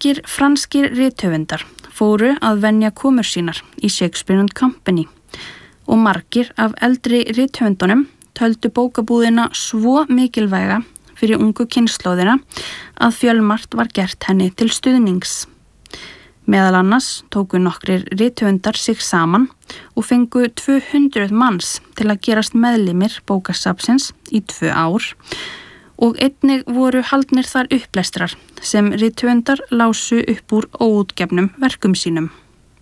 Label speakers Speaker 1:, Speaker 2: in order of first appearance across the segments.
Speaker 1: Margir franskir rithöfundar fóru að venja komur sínar í Shakespeare & Company og margir af eldri rithöfundunum töldu bókabúðina svo mikilvæga fyrir ungu kynslóðina að fjölmargt var gert henni til stuðnings. Meðal annars tóku nokkrir rithöfundar sig saman og fengu 200 manns til að gerast meðlimir bókasafnsins í 2 ár og einnig voru haldnir þar upplestrar sem rithöfundar lásu upp úr óútgefnum verkum sínum.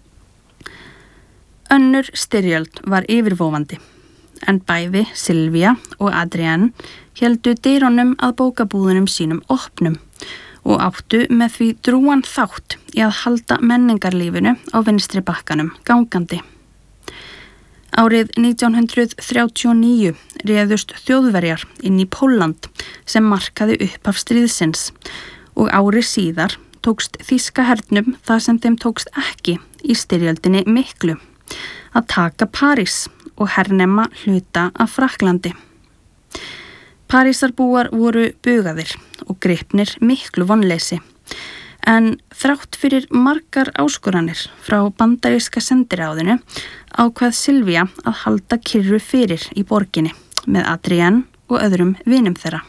Speaker 1: Önnur styrjöld var yfirvofandi, en bæði Sylvia og Adrienne héldu dyrunum að bókabúðunum sínum opnum og áttu með því drúgan þátt í að halda menningarlífinu á vinstri bakkanum gangandi. Árið 1939 réðust Þjóðverjar inn í Pólland sem markaði upphaf stríðsins og ári síðar tókst þýska hernum það sem þeim tókst ekki í styrjöldinni miklu, að taka París og hernema hluta af Frakklandi. Parísarbúar voru bugaðir og gripnir miklu vonleysi, en þrátt fyrir margar áskoranir frá bandaríska sendiráðinu ákvað Sylvia að halda kyrru fyrir í borginni með Adrienne og öðrum vinum þeirra.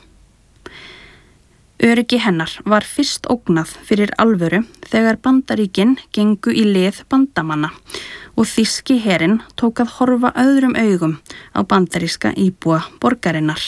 Speaker 1: Öryggi hennar var fyrst ógnað fyrir alvöru þegar Bandaríkin gengu í lið bandamanna og þýski herinn tók að horfa öðrum augum á bandaríska íbúa borgarinnar.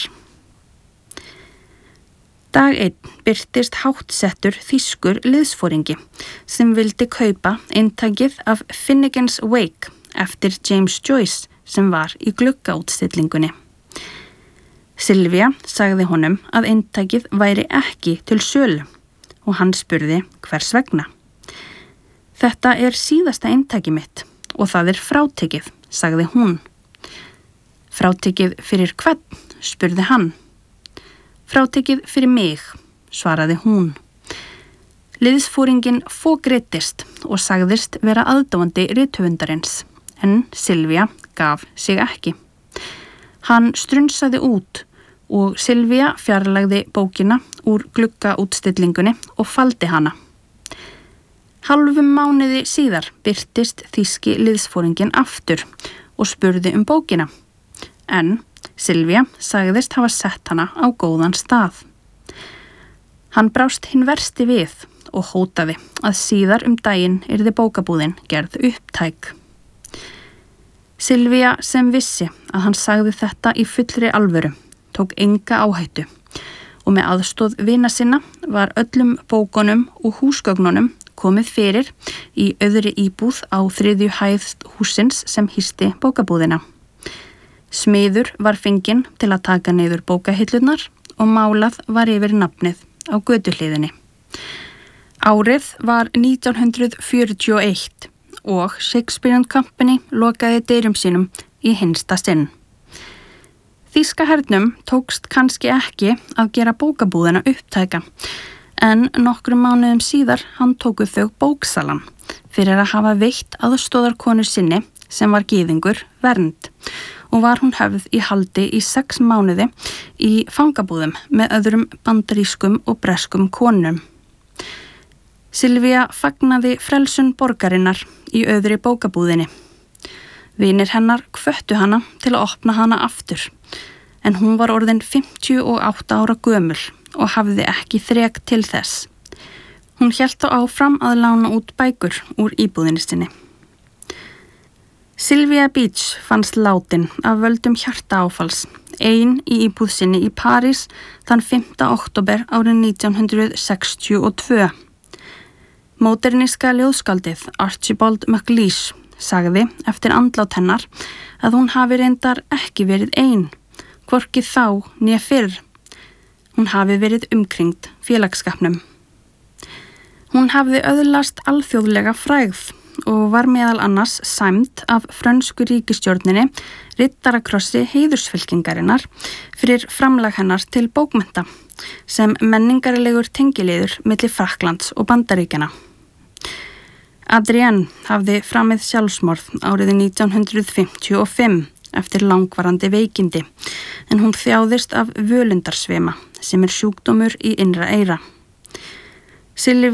Speaker 1: Dag 1 birtist háttsettur þýskur liðsforingi sem vildi kaupa eintakið af Finnegan's Wake eftir James Joyce sem var í gluggaútstillingunni. Sylvia sagði honum að eintakið væri ekki til sölu og hann spurði hvers vegna. Þetta er síðasta eintakið mitt og það er frátekið, sagði hún. Frátekið fyrir hvern, spurði hann. Frátekið fyrir mig, svaraði hún. Liðsforingin fógreittist og sagðist vera aðdáandi rithöfundarins, en Sylvia gaf sig ekki. Hann strunsaði út og Sylvia fjarlægði bókina úr gluggaútstillingunni og faldi hana. Hálfum mánuði síðar birtist þýski liðsforingin aftur og spurði bókina, en Sylvia sagðist hafa sett hana á góðan stað. Hann brást hinn versti við og hótaði að síðar daginn yrði bókabúðin gerð upptæk. Sylvia sem vissi að hann sagði þetta í fullri alvöru, tók enga áhættu og með aðstoð vina sinna var öllum bókunum og húsgögnunum komið fyrir í öðru íbúð á 3. hæð hússins sem hýsti bókabúðina. Smiður var fenginn til að taka niður bókahillurnar og málað var yfir nafnið á götuhliðinni. Árið var 1941 og Shakespeare & Company lokaði dyrum sínum í hinsta sinn. Þýska hernum tókst kannski ekki að gera bókabúðina upptæka, en nokkrum mánuðum síðar handtóku þau bóksalan fyrir að hafa veitt aðstoðarkonu sinni sem var gyðingur vernd og var hún höfð í haldi í 6 mánuði í fangabúðum með öðrum bandarískum og breskum konum. Sylvia fagnaði frelsun borgarinnar í öðru bókabúðinni. Vinir hennar hvöttu hana til að opna hana aftur, en hún var orðin 58 ára gömul og hafði ekki þrek til þess. Hún hélt þá áfram að lána út bækur úr íbúðinni sinni. Sylvia Beach fannst látin af völdum hjartaáfalls, ein í íbúð sinni í París þann 5. október árið 1962. Móderníska ljóðskáldið Archibald MacLeish sagði eftir andlát hennar að hún hafi reyndar ekki verið ein, hvorki þá né fyrr. Hún hafi verið umkringd félagsskapnum. Hún hafði öðlast alþjóðlega frægð og var meðal annars sæmd af frönsku ríkisstjórninni riddarakrossi heiðursfylkingarinnar fyrir framlag hennar til bókmennta sem menningarlegur tengiliður milli Frakklands og Bandaríkjanna. Adrienne hafði framið sjálfsmorð árið 1955 eftir langvarandi veikindi, en hún þjáðist af völundarsvima sem sjúkdómur í innra eyra. Sylvia